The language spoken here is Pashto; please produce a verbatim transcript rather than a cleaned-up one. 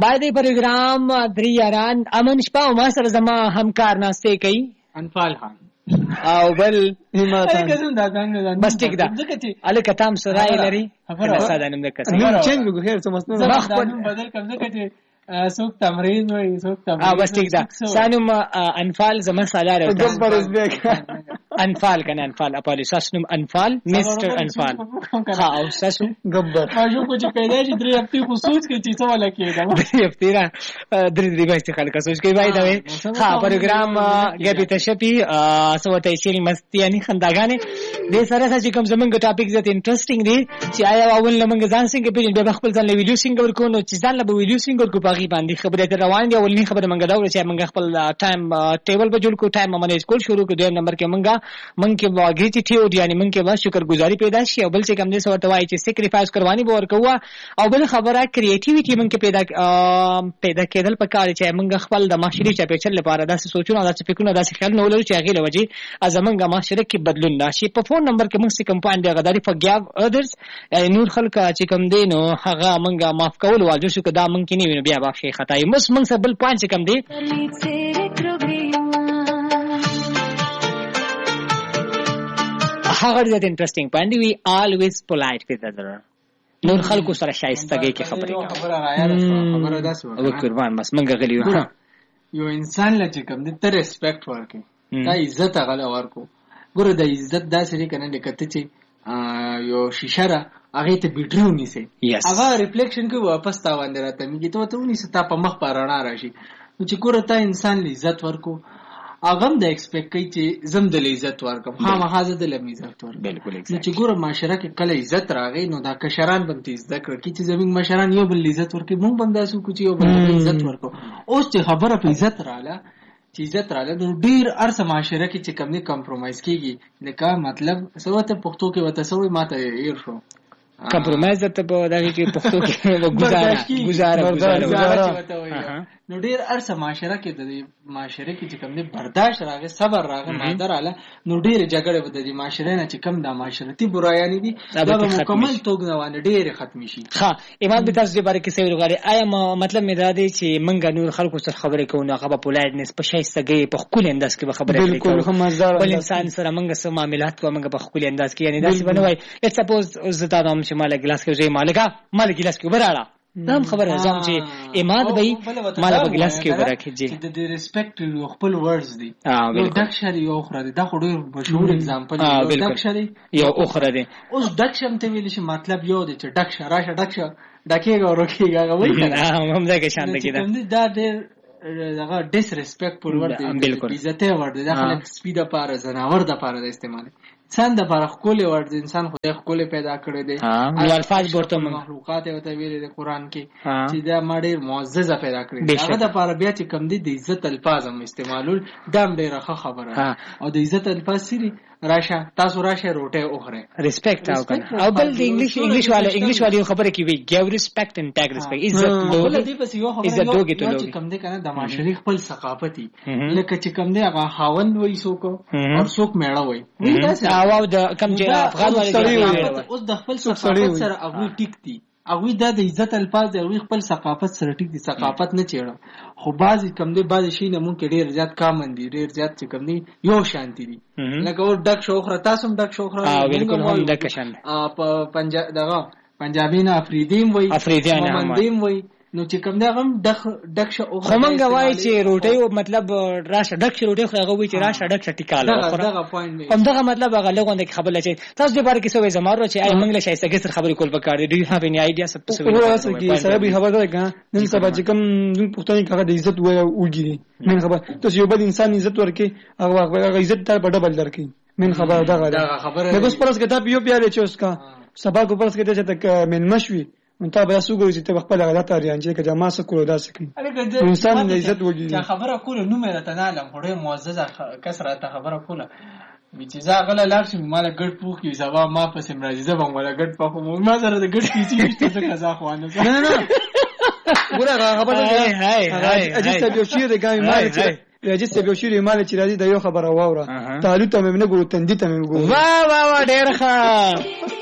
باید پروګرام درې یاران امن شپه او ما سره زما همکار ناستې کوي انفال خان او بل بس ټیک ده الکه تام سره لري خبره ساده نوم د کس نو چنج وګ خیر څه مسنو ما خپل بدل کوم ځکه چې څوک تمرین وای څوک تمرین اه بس ټیک ده سانم انفال زما سالار ګبر از بیک انفال کنه انفال اپالی ساسنم انفال مستر انفال ها او ساسو ګبر ما جو کو چې پیدا شي درې هفته خو سوچ کې چې څه ولا کېده درې هفته را درې درې بس خلک سوچ کوي وای دا ها پروګرام غبي تشپی سوته شي مستی یعنی خنداګانې د سره چې کوم زمونږ ټاپک زته انټرېستینګ دی چې آیا اول لمنګ ځان څنګه پیژنې به خپل ځان له ویډیو څنګه ورکو نو چې ځان له ویډیو څنګه ورکو باغی باندې خبره تر روان دی اولنی خبره منګه دا چې منګه خپل ټایم ټیبل په جوړ کو ټایم منیج کول شروع کو دویم نمبر کې منګه منګه کې واګی چې ټیو دی یعنی منګه با شکر گزاري پیدا شي او بل څه کم دې سوته وای چې سیکریفایس قرباني به ورکوه او بل خبره کریټیویټي منګه پیدا پیدا کېدل په کار چې منګه خپل د معاشري چاپېچل لپاره داسې سوچونه داسې فکرونه داسې خیال نه ولرو چې هغه لوجي ازمنګه معاشره کې بدلون راشي په فون نمبر کې موږ کوم پوینټ دی غداري فګیاو اذرز یعنی نور خلک چې کوم دینو هغه منګه معاف کول واجب شو کدا ممکن نه وي بیا به شي خدای مس موږ سره بل پوینټ کم دی هغه ډېر انټرېستینګ پوینټ دی وی آلویز پولایټ وذ اذر نور خلکو سره شایستګي کې خبرې کوي خبره راځي خبره داسې او قربان بس موږ غلی یو یو انسان لږ کم دی ته ریسپیکټ ورکړي دا عزت غل ورکو ګوره د عزت داسې نه کنه لکه چې یو شیشه را هغه ته بیټری ونیسي هغه ریفلیکشن کوي واپس تا باندې راته میږي ته ته ونیسي تا په مخ پر رڼا راشي نو چې ګوره ته انسان له عزت ورکو هغه هم د ایکسپیکټ کوي چې زم د عزت ورکم ها ما حاضر د لم عزت ورکم بالکل نو چې ګوره معاشره کې کله عزت راغی نو دا کشران باندې عزت کړی چې زمين مشران یو بل عزت ورکي مونږ باندې اسو کوچ یو بل عزت ورکو اوس چې خبره په عزت رااله چې عزت رااله نو ډیر ارسه معاشره کې چې کم نه کمپرومایز کیږي لکه مطلب سوته پښتو کې وته سوې ماته یې شو کمپرومایز ته په دغه کې پښتو کې گزاره گزاره گزاره نو ډیر ارسه معاشره کې د معاشره کې چې کوم نه برداشت راغی صبر راغی مادر اعلی نو ډیر جګړه به د معاشره نه چې کم د معاشرتي برایانی دي دا به مکمل توګ نه وانه ډیر ختم شي ها ایمان به تاسو لپاره کې څه ویل آیا مطلب مې دا دی چې منګ نور خلکو سره خبرې کوو نه غو پولایډنس په شایستګي په خپل انداز کې به خبرې کوي بالکل هم مزدار بل انسان سره منګ سره معاملات کوو منګ په خپل انداز کې یعنی دا څه بنوي اټ سپوز زتا نام چې مال ګلاس کې زې مالکا مال ګلاس کې وراړه دا خبره ځم چې اماد به مال په ګلاس کې ورکه چې د ریسپیکټ یو خپل ورډز دي یو ډکشری یو خره دي دا خو ډیر مشهور اگزامپل دی ډکشری یو اخره دي اوس ډکشم ته ویل شي مطلب یو دی چې ډکشه راشه ډکشه ډکیږي او روکیږي هغه وایي هم دا کې شان دی دا ډیر دغه ډیس ریسپیکټ پر ورډ دی عزت ورډ دی دا خلک سپیډ لپاره زناور د لپاره استعمال انسان د لپاره خپل ورډ انسان خدای خپل پیدا کړی دی او الفاظ ورته مخلوقات او ته ویل د قران کې چې دا ماډر معززه پیدا کړی هغه د لپاره بیا چې کم دي د عزت الفاظ هم استعمالول دا ډیره ښه خبره او د عزت الفاظ سری راشه تاسو راشه روټه اوخره ریسپیکټ او کنه او بل د انګلیش انګلیش والے انګلیش والے خبره کی وی ګیو ریسپیکټ اند ټیک ریسپیکټ عزت ول دې پس یو خبره عزت دوګه ته لوګي کم دې کنه د معاشري خپل ثقافتي لکه چې کم دې هغه خاوند وای سوک او سوک میړه وای او د کم چې افغان والے اوس د خپل ثقافت سره هغه ټیک دي هغه د عزت الفاظ هغه خپل ثقافت سره ټیک دي ثقافت نه چیړم خو بعضی کم دې بعضی شي نه مونږ ډیر زیات کامن دي ډیر زیات چې کم دي یو شانتی دي لکه او ډک شوخره تاسو هم ډک شوخره بالکل هم ډک شان په پنجاب دغه پنجابی نه افریدیم وای افریدیان هم وای نو چې کوم دا غم ډک ډک شو خو مونږ وای چې روټي مطلب راشه ډک شو روټي خو هغه وای چې راشه ډک ټیکاله دغه پوینټ هم دغه مطلب هغه لګوند خبر لچې تاسو د بار کې څه وای زمارو چې آی مونږ له شایسته کې سره خبرې کول پکار دي ډو یو هاف اني آیډیا څه څه وای کې سره به خبر ده نن سبا چې کوم پښتون هغه د عزت وای وګړي من خبر تاسو یو بل انسان عزت ورکې هغه هغه عزت ته په ډبل درکې من خبر دغه دغه خبره د اوس پرس کتاب یو بیا لچې اوس کا سبا کو پرس کې ته تک من مشوي انت بیا سوګو چې ته خپل غلط اړین چې جما سکو داسې کوي انسان د عزت وږي چې خبره کوله نو مې راته نه لم هډه معززه کسره ته خبره کوله چې ځا غل لار شي مال ګډ پوخ کی زبا ما پس امراضیزه بم ولا ګډ پخو ما سره د ګډ کیږي چې څه قضا خوانه نه نه ګوره خبره هاي هاي اجي ته یو شی د ګای مال چې اجي ته یو شی مال چې راځي د یو خبره واوره تعالی ته مې نه ګورو تندې ته مې ګورو وا وا وا ډېر ښه